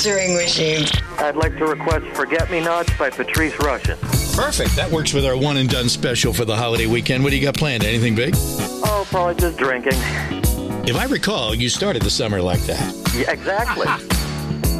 answering machine. I'd like to request Forget-Me-Nots by Patrice Rushen. Perfect. That works with our one and done special for the holiday weekend. What do you got planned? Anything big? Oh, probably just drinking. If I recall, you started the summer like that. Yeah, exactly.